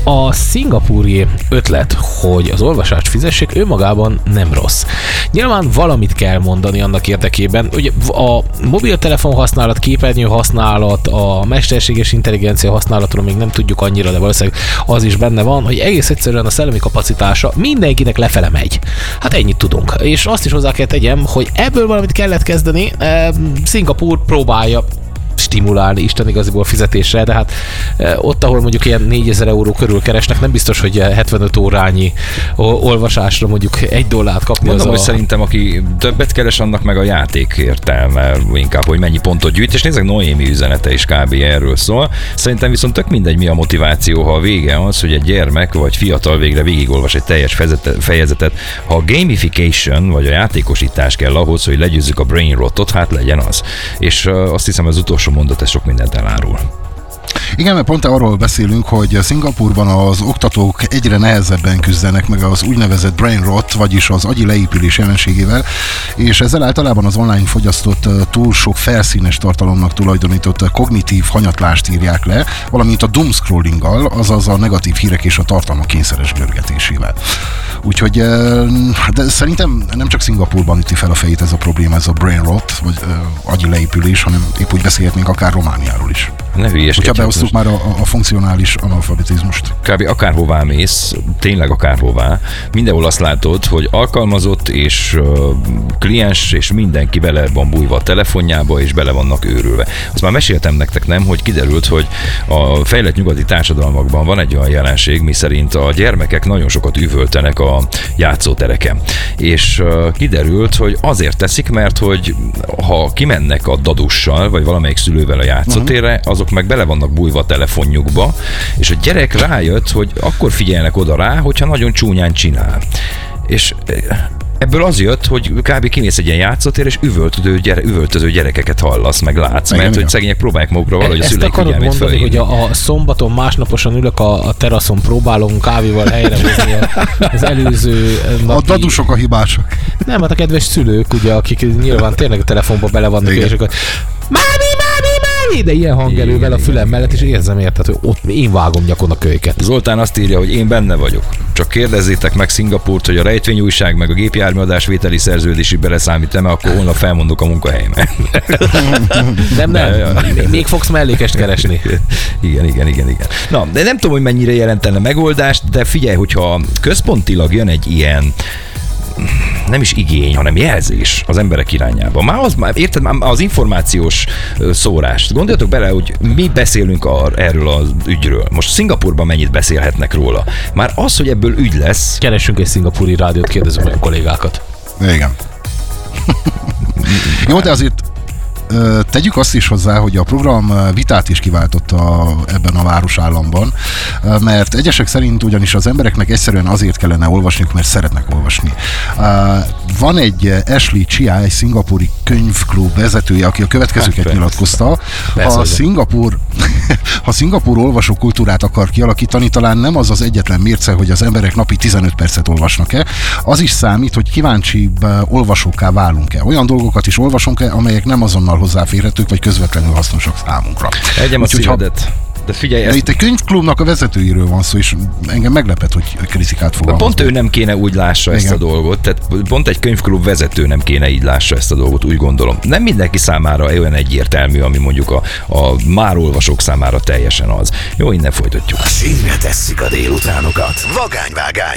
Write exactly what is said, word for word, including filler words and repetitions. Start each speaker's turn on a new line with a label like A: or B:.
A: a szingapúri ötlet, hogy az olvasást fizessék, önmagában nem rossz. Nyilván valamit kell mondani annak érdekében, ugye a mobiltelefon használat, képernyő használat, a mesterséges intelligencia használatról még nem tudjuk annyira, de valószínűleg az is benne van, hogy egész egyszerűen a szellemi kapacitása mindenkinek lefele megy. Hát ennyit tudunk. És azt is hozzá kell tegyem, hogy ebből valamit kellett kezdeni. E, Szingapúr próbálja stimulálni Isten igaziból fizetésre, de hát e, ott, ahol mondjuk ilyen négyezer euró körül keresnek, nem biztos, hogy hetvenöt órányi olvasásra mondjuk egy dollárt kapni.
B: Mondom,
A: az
B: hogy
A: a...
B: szerintem aki többet keres, annak meg a játék értelme inkább, hogy mennyi pontot gyűjt, és nézzek, Noémi üzenete is kb. Erről szól. Szerintem viszont tök mindegy, mi a motiváció, ha a vége az, hogy egy gyermek vagy fiatal végre végigolvas egy teljes fejezetet. Ha a gamification, vagy a játékosítás kell ahhoz, hogy legyőzzük a brain rotot, hát legyen az. És uh, azt hiszem, az utolsó mondat, ez sok mindent elárul.
C: Igen, mert pont arról beszélünk, hogy Szingapúrban az oktatók egyre nehezebben küzdenek meg az úgynevezett brain rot, vagyis az agyi leépülés jelenségével, és ezzel általában az online fogyasztott túl sok felszínes tartalomnak tulajdonított kognitív hanyatlást írják le, valamint a doomscrollinggal, azaz a negatív hírek és a tartalmak kényszeres görgetésével. Úgyhogy de szerintem nem csak Szingapúrban üti fel a fejét ez a probléma, ez a brain rot, vagy agyi leépülés, hanem épp úgy beszélhetnénk akár Romániáról is.
B: Ne hülyeskedjünk.
C: Beosztuk már a, a funkcionális analfabetizmust.
B: Kb. Akárhová mész, tényleg akárhová, mindenhol azt látod, hogy alkalmazott és uh, kliens és mindenki bele van bújva a telefonjába, és bele vannak őrülve. Azt már meséltem nektek, nem, hogy kiderült, hogy a fejlett nyugati társadalmakban van egy olyan jelenség, miszerint a gyermekek nagyon sokat üvöltenek a játszótereken. És uh, kiderült, hogy azért teszik, mert hogy ha kimennek a dadussal, vagy valamelyik szülővel a játszótérre, uh-huh. azok meg bele vannak bújva a telefonjukba, és a gyerek rájött, hogy akkor figyelnek oda rá, hogyha nagyon csúnyán csinál. És ebből az jött, hogy kb. Kimész egy ilyen játszótér, és üvöltöző, gyere, üvöltöző gyerekeket hallasz, meg látsz, mert hogy szegények próbálják magukra valahogy a szüleik figyelmét fölhívni.
A: Hogy a, a szombaton másnaposan ülök a, a teraszon, próbálom kávéval helyrehozni az előző napi...
C: A dadusok a hibások.
A: Nem, hát a kedves szülők, ugye, akik nyilván tényleg a telefonba bele vannak, és akkor Mámi, mámi, mámi! De ilyen hangerővel a fülem mellett, és érzem érted, hogy ott én vágom nyakon a kölyket.
B: Zoltán azt írja, hogy én benne vagyok. Csak kérdezzétek meg Szingapúrt, hogy a rejtvényújság meg a gépjárműadásvételi szerződési beleszámítem-e, akkor holnap felmondok a munkahelyemet.
A: Nem, nem. Még fogsz mellékest keresni.
B: Igen, igen, igen, igen. Na, de nem tudom, hogy mennyire jelentene megoldást, de figyelj, hogyha központilag jön egy ilyen nem is igény, hanem jelzés az emberek irányába. Már az, már, érted, már az információs szórást. Gondoljatok bele, hogy mi beszélünk a, erről az ügyről. Most Szingapúrban mennyit beszélhetnek róla. Már az, hogy ebből ügy lesz...
A: Keresünk egy szingapúri rádiót, kérdezzük meg a kollégákat.
C: Igen. Jó, de azért tegyük azt is hozzá, hogy a program vitát is kiváltotta ebben a városállamban, mert egyesek szerint ugyanis az embereknek egyszerűen azért kellene olvasniuk, mert szeretnek olvasni. Van egy Ashley Chia, egy szingapúri könyvklub vezetője, aki a következőket hát, nyilatkozta. Ha Szingapúr, ha Szingapúr olvasókultúrát akar kialakítani, talán nem az az egyetlen mérce, hogy az emberek napi tizenöt percet olvasnak-e. Az is számít, hogy kíváncsibb olvasókká válunk-e. Olyan dolgokat is olvasunk-e, amelyek nem azonnal hozzáférhetők, vagy közvetlenül hasznosak számunkra.
B: Egyem a szívedet. De figyelj,
C: de
B: ezt...
C: itt egy könyvklubnak a vezetőiről van szó, és engem meglepett, hogy kritikát fogalmaz.
B: Pont ő nem kéne úgy lássa ezt Igen. a dolgot, tehát pont egy könyvklub vezető nem kéne így lássa ezt a dolgot, úgy gondolom. Nem mindenki számára olyan egyértelmű, ami mondjuk a, a már olvasók számára teljesen az. Jó, innen folytatjuk.
D: Színre tesszük a délutánokat. Vagányvágány.